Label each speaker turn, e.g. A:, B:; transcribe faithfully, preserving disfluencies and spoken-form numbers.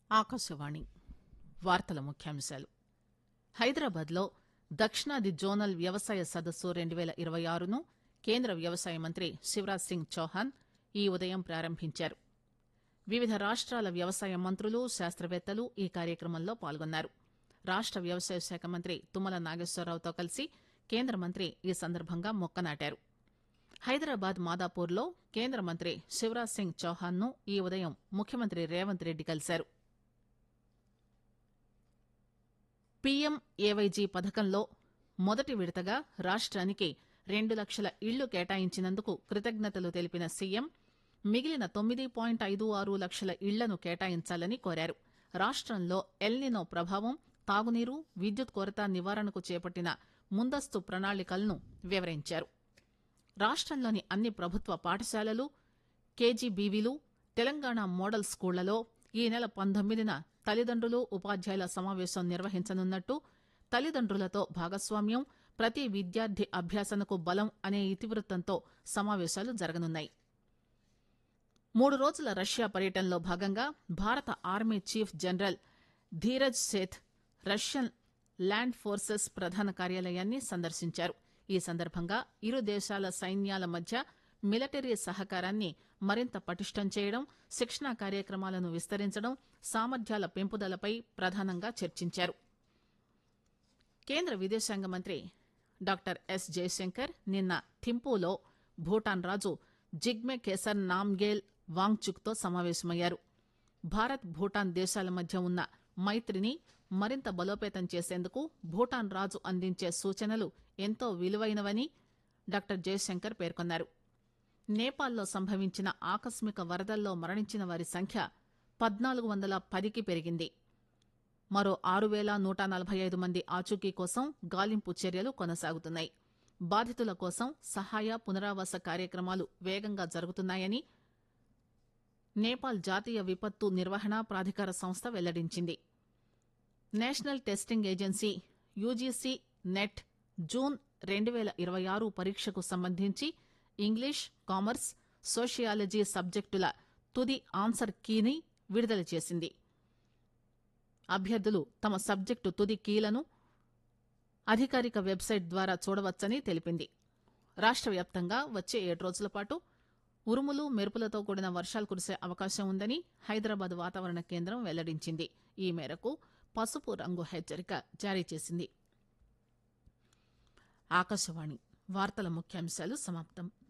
A: ఆకాశవాణి వార్తల ముఖ్యాంశాలు. హైదరాబాద్లో దక్షిణాది జోనల్ వ్యవసాయ సదస్సు రెండు పేల ఇరవై ఆరును కేంద్ర వ్యవసాయ మంత్రి శివరాజ్ సింగ్ చౌహాన్ ఈ ఉదయం ప్రారంభించారు. వివిధ రాష్టాల వ్యవసాయ మంత్రులు, శాస్తవేత్తలు ఈ కార్యక్రమంలో పాల్గొన్నారు. రాష్ట వ్యవసాయ శాఖ మంత్రి తుమ్మల నాగేశ్వరరావుతో కలిసి కేంద్ర మంత్రి ఈ సందర్భంగా మొక్క నాటారు. హైదరాబాద్ మాదాపూర్లో కేంద్ర మంత్రి శివరాజ్ సింగ్ చౌహాన్ ను ఈ ఉదయం ముఖ్యమంత్రి రేవంత్ రెడ్డి కలిశారు. పీఎం ఏవైజీ పథకంలో మొదటి విడతగా రాష్టానికి రెండు లక్షల ఇళ్లు కేటాయించినందుకు కృతజ్ఞతలు తెలిపిన సీఎం మిగిలిన తొమ్మిది పాయింట్ ఐదు ఆరు లక్షల ఇళ్లను కేటాయించాలని కోరారు. రాష్టంలో ఎల్నినో ప్రభావం, తాగునీరు, విద్యుత్ కొరత నివారణకు చేపట్టిన ముందస్తు ప్రణాళికలను వివరించారు. రాష్టంలోని అన్ని ప్రభుత్వ పాఠశాలలు, కేజీబీవీలు, తెలంగాణ మోడల్ స్కూళ్లలో ఈ నెల పంతొమ్మిదిన తల్లిదండ్రులు, ఉపాధ్యాయుల సమావేశం నిర్వహించనున్నట్టు, తల్లిదండ్రులతో భాగస్వామ్యం, ప్రతి విద్యార్థి అభ్యాసనకు బలం అనే ఇతివృత్తంతో సమావేశాలు జరగనున్నాయి. మూడు రోజుల రష్యా పర్యటనలో భాగంగా భారత army chief general Dheeraj Seth Russian land forces ప్రధాన కార్యాలయాన్ని సందర్శించారు. ఈ సందర్భంగా ఇరు దేశాల సైన్యాల మధ్య మిలిటరీ సహకారాన్ని మరింత పటిష్టం చేయడం, శిక్షణా కార్యక్రమాలను విస్తరించడం, సామర్థ్యాల పెంపుదలపై ప్రధానంగా చర్చించారు. కేంద్ర విదేశాంగ మంత్రి డాక్టర్ ఎస్ జయశంకర్ నిన్న థింపూలో భూటాన్ రాజు జిగ్మె కేసర్ నామ్గేల్ వాంగ్చుక్ తో సమావేశమయ్యారు. భారత్, భూటాన్ దేశాల మధ్య ఉన్న మైత్రిని మరింత బలోపేతం చేసేందుకు భూటాన్ రాజు అందించే సూచనలు ఎంతో విలువైనవని డాక్టర్ జయశంకర్ పేర్కొన్నారు. నేపాల్లో సంభవించిన ఆకస్మిక వరదల్లో మరణించిన వారి సంఖ్య పద్నాలుగు వందల పదికి పెరిగింది. మరో ఆరు పేల నూట నలభై ఐదు మంది ఆచూకీ కోసం గాలింపు చర్యలు కొనసాగుతున్నాయి. బాధితుల కోసం సహాయ, పునరావాస కార్యక్రమాలు వేగంగా జరుగుతున్నాయని నేపాల్ జాతీయ విపత్తు నిర్వహణ ప్రాధికార సంస్థ వెల్లడించింది. National testing agency UGC net June రెండు పేల ఇరవై ఆరు పరీక్షకు సంబంధించి ఇంగ్లీష్, కామర్స్, సోషియాలజీ సబ్జెక్టుల తుది ఆన్సర్ కీని విడుదల చేసింది. అభ్యర్థులు తమ సబ్జెక్టు తుది కీలను అధికారిక వెబ్సైట్ ద్వారా చూడవచ్చని తెలిపింది. రాష్ట వ్యాప్తంగా వచ్చే ఏడు రోజుల పాటు ఉరుములు, మెరుపులతో కూడిన వర్షాలు కురిసే అవకాశం ఉందని హైదరాబాద్ వాతావరణ కేంద్రం వెల్లడించింది. ఈ మేరకు పసుపు రంగు హెచ్చరిక జారీ చేసింది. ఆకాశవాణి వార్తల ముఖ్యాంశాలు సమాప్తం.